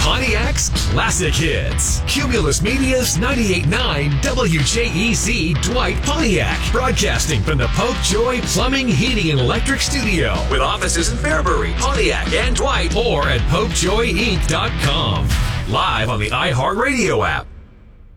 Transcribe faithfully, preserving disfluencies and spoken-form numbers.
Pontiac's Classic Hits. Cumulus Media's ninety-eight point nine W J E Z Dwight Pontiac. Broadcasting from the Pope Joy Plumbing, Heating, and Electric Studio. With offices in Fairbury, Pontiac, and Dwight. Or at pope joy inc dot com. Live on the iHeartRadio app.